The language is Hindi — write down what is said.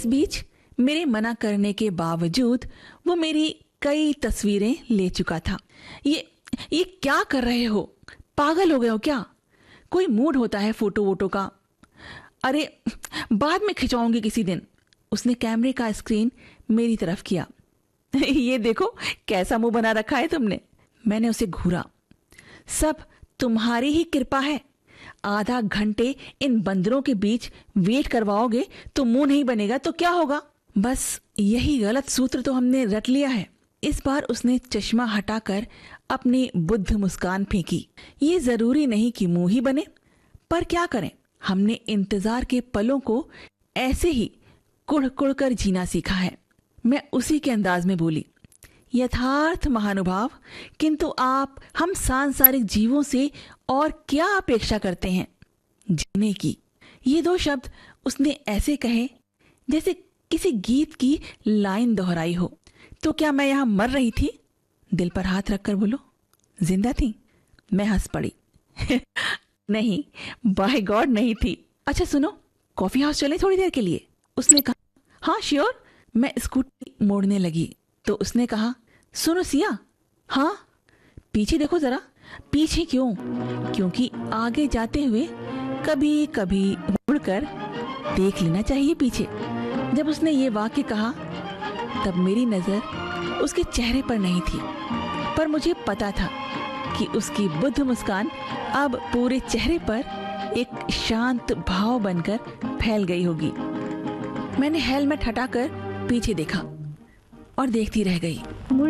इस बीच मेरे मना करने के बावजूद वो मेरी कई तस्वीरें ले चुका था। ये क्या कर रहे हो? पागल हो गए हो क्या? कोई मूड होता है फोटो वोटो का? अरे बाद में खिंचवाऊंगी किसी दिन। उसने कैमरे का स्क्रीन मेरी तरफ किया। ये देखो कैसा मुंह बना रखा है तुमने। मैंने उसे घूरा। सब तुम्हारी ही कृपा है। आधा घंटे इन बंदरों के बीच वेट करवाओगे तो मुंह नहीं बनेगा तो क्या होगा? बस यही गलत सूत्र तो हमने रट लिया है। इस बार उसने चश्मा हटाकर अपनी बुद्ध मुस्कान फेंकी। ये जरूरी नहीं कि मुंह ही बने, पर क्या करें, हमने इंतजार के पलों को ऐसे ही कुड़ कुड़ कर जीना सीखा है। मैं उसी के अंदाज में बोली, यथार्थ महानुभाव, किंतु आप हम सांसारिक जीवों से और क्या अपेक्षा करते हैं? जीने की। ये दो शब्द उसने ऐसे कहे जैसे किसी गीत की लाइन दोहराई हो। तो क्या मैं यहां मर रही थी? दिल पर हाथ रखकर बोलो, जिंदा थी? मैं हंस पड़ी। नहीं, बाय गॉड नहीं थी। अच्छा सुनो, कॉफी हाउस चले थोड़ी देर के लिए? उसने कहा। हाँ श्योर। मैं स्कूटी मोड़ने लगी तो उसने कहा, सुनो सिया। हाँ? पीछे देखो जरा। पीछे क्यों? क्योंकि आगे जाते हुए कभी कभी मुड़कर देख लेना चाहिए पीछे। जब उसने ये वाक्य कहा तब मेरी नजर उसके चेहरे पर नहीं थी, पर मुझे पता था कि उसकी बुद्ध मुस्कान अब पूरे चेहरे पर एक शांत भाव बनकर फैल गई होगी। मैंने हेलमेट हटाकर पीछे देखा और देखती रह गई।